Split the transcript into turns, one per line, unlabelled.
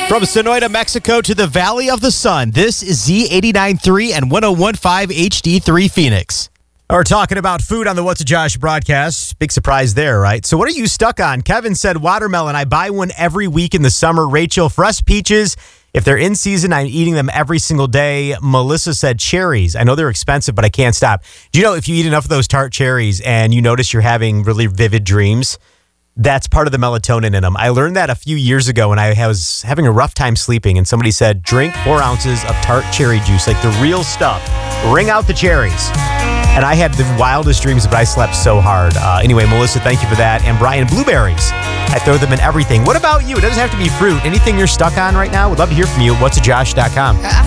From Sonoyta, Mexico to the Valley of the Sun, this is Z89.3 and 101.5 HD3 Phoenix. We're talking about food on the What's a Josh broadcast. Big surprise there, right? So what are you stuck on? Kevin said watermelon. I buy one every week in the summer. Rachel, fresh peaches. If they're in season, I'm eating them every single day. Melissa said cherries. I know they're expensive, but I can't stop. Do you know if you eat enough of those tart cherries and you notice you're having really vivid dreams, that's part of the melatonin in them. I learned that a few years ago when I was having a rough time sleeping, and somebody said, drink 4 ounces of tart cherry juice, like the real stuff. Wring out the cherries. And I had the wildest dreams, but I slept so hard. Anyway, Melissa, thank you for that. And Brian, blueberries. I throw them in everything. What about you? It doesn't have to be fruit. Anything you're stuck on right now? We'd love to hear from you at whatsajosh.com.